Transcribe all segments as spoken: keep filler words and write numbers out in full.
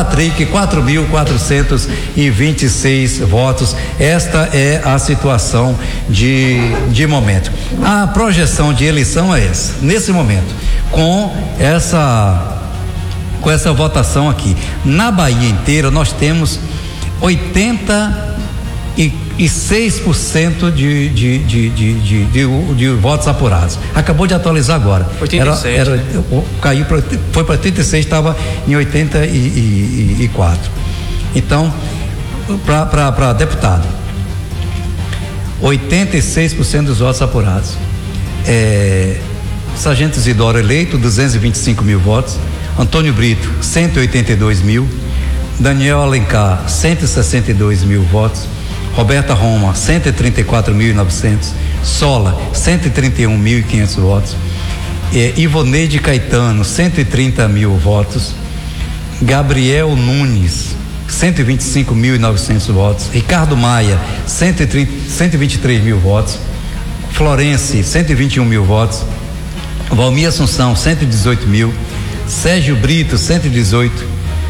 Patrick, quatro mil quatrocentos e vinte e seis votos. Esta é a situação de, de momento. A projeção de eleição é essa, nesse momento, com essa, com essa votação aqui. Na Bahia inteira nós temos oitenta e seis por cento de, de, de, de, de, de, de votos apurados. Acabou de atualizar agora. oitenta e sete. Era, era, caiu pra, foi para oitenta e seis, estava em oitenta e quatro. Então, para deputado, oitenta e seis por cento dos votos apurados. É, Sargento Isidoro eleito, duzentos e vinte e cinco mil votos. Antônio Brito, cento e oitenta e dois mil. Daniel Alencar, cento e sessenta e dois mil votos. Roberta Roma, cento e trinta e quatro mil e novecentos. Sola, cento e trinta e um mil e quinhentos votos. É, Ivoneide Caetano, cento e trinta mil votos. Gabriel Nunes, cento e vinte e cinco mil e novecentos votos. Ricardo Maia, cento e trinta, cento e vinte e três mil votos. Florence, cento e vinte e um mil votos. Valmir Assunção, cento e dezoito mil. Sérgio Brito, cento e dezoito.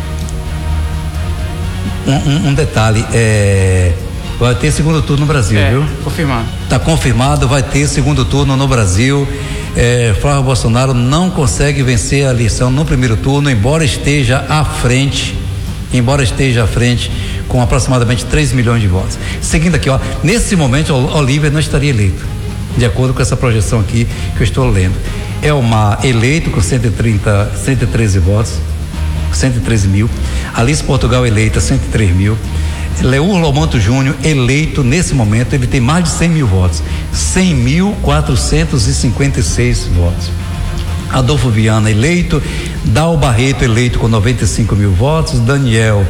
Um, um, um detalhe, é, vai ter segundo turno no Brasil, é, viu? Confirmado. Está confirmado, vai ter segundo turno no Brasil. É, Flávio Bolsonaro não consegue vencer a eleição no primeiro turno, embora esteja à frente, embora esteja à frente com aproximadamente três milhões de votos. Seguindo aqui, ó, nesse momento, Olívia não estaria eleito, de acordo com essa projeção aqui que eu estou lendo. Elmar eleito com cento e trinta, cento e treze votos, cento e treze mil. Alice Portugal eleita, cento e três mil. Leur Lomanto Júnior eleito nesse momento, ele tem mais de cem mil votos, cem mil quatrocentos e cinquenta e seis votos. Adolfo Viana eleito, Dal Barreto eleito com noventa e cinco mil votos, Daniel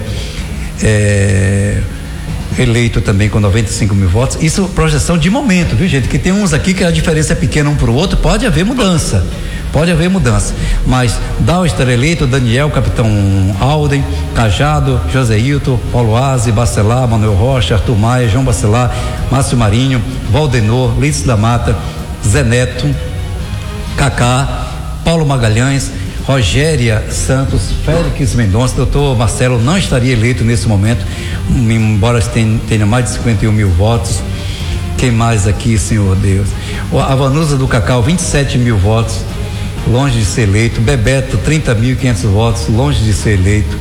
é, eleito também com noventa e cinco mil votos. Isso é projeção de momento, viu, gente? Que tem uns aqui que a diferença é pequena um para o outro, pode haver mudança. Pode haver mudança, mas Dal estará eleito, Daniel, Capitão Alden, Cajado, José Hilton, Paulo Aze, Bacelar, Manuel Rocha, Arthur Maia, João Bacelar, Márcio Marinho, Valdenor, Lídice da Mata, Zé Neto, Cacá, Paulo Magalhães, Rogéria Santos, Félix Mendonça. Doutor Marcelo não estaria eleito nesse momento, embora tenha, tenha mais de cinquenta e um mil votos. Quem mais aqui, Senhor Deus? A Vanusa do Cacau, vinte e sete mil votos, longe de ser eleito. Bebeto, trinta mil e quinhentos votos, longe de ser eleito.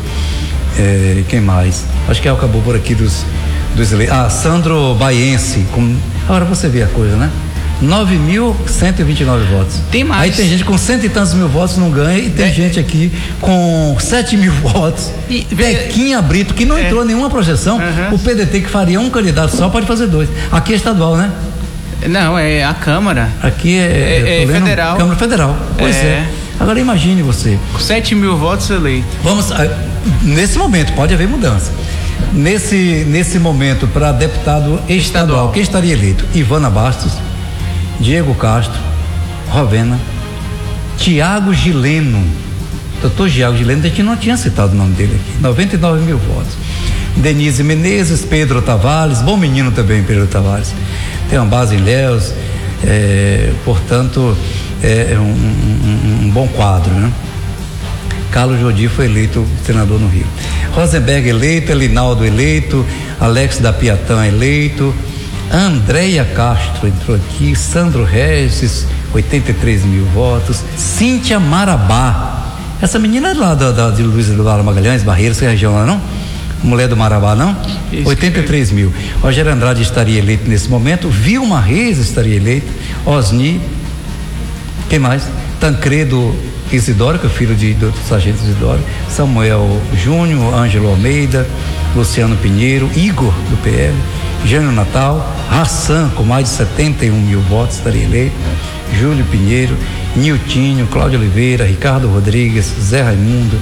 É, quem mais? Acho que acabou por aqui dos, dos eleitos. Ah, Sandro Baiense, com, agora você vê a coisa, né? nove mil cento e vinte e nove votos. Tem mais. Aí tem gente com cento e tantos mil votos não ganha, e tem é. gente aqui com sete mil votos. E Bequinha Brito, que não é. entrou nenhuma projeção. Uhum. O P D T, que faria um candidato só, pode fazer dois. Aqui é estadual, né? Não, é a Câmara. Aqui é, é, é federal. Câmara Federal. Pois é. é. Agora imagine você. Com sete mil votos eleitos. Vamos, nesse momento, pode haver mudança. Nesse, nesse momento, para deputado estadual, estadual, quem estaria eleito? Ivana Bastos, Diego Castro, Rovena, Tiago Gileno. Doutor Tiago Gileno, a gente não tinha citado o nome dele aqui. noventa e nove mil votos. Denise Menezes, Pedro Tavares, bom menino também, Pedro Tavares. Tem uma base em Léus, é, portanto, é um, um, um bom quadro, né? Carlos Jordi foi eleito senador no Rio. Rosenberg eleito, Elinaldo eleito, Alex da Piatã eleito, Andréia Castro entrou aqui, Sandro Regis, oitenta e três mil votos, Cíntia Marabá, essa menina é lá da, da, de Luiz Eduardo Magalhães, Barreiros, essa região lá, não? Mulher do Marabá, não? Isso, oitenta e três mil. Rogério Andrade estaria eleito nesse momento, Vilma Reis estaria eleito, Osni, quem mais? Tancredo Isidoro, que é o filho de, do, do sargento Isidoro, Samuel Júnior, Ângelo Almeida, Luciano Pinheiro, Igor do P L, Jânio Natal, Hassan, com mais de setenta e um mil votos, estaria eleito, Júlio Pinheiro, Niltinho, Cláudio Oliveira, Ricardo Rodrigues, Zé Raimundo,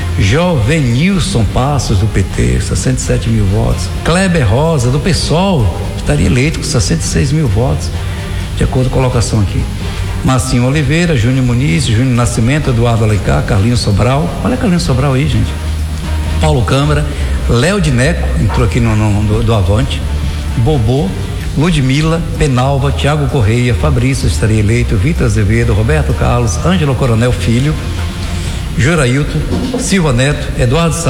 Jovenilson Passos do P T, sessenta e sete mil votos, Kleber Rosa do PSOL estaria eleito com sessenta e seis mil votos, de acordo com a colocação aqui. Marcinho Oliveira, Júnior Muniz, Júnior Nascimento, Eduardo Alencar, Carlinhos Sobral, olha Carlinhos Sobral aí, gente, Paulo Câmara, Léo Dineco entrou aqui no, no do, do Avante, Bobô, Ludmila, Penalva, Tiago Correia, Fabrício estaria eleito, Vitor Azevedo, Roberto Carlos, Ângelo Coronel Filho, Jorailton, Silva Neto, Eduardo Sá